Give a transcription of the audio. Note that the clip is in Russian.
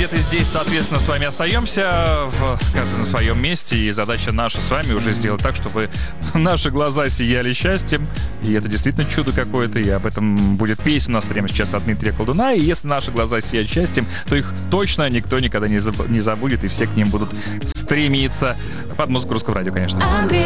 где-то здесь, соответственно, с вами остаемся, каждый на своем месте, и задача наша с вами уже сделать так, чтобы наши глаза сияли счастьем, и это действительно чудо какое-то, и об этом будет песня у нас прямо сейчас от Дмитрия Колдуна, и если наши глаза сияют счастьем, то их точно никто никогда не забудет, и все к ним будут стремиться. Под музыку Русского радио, конечно.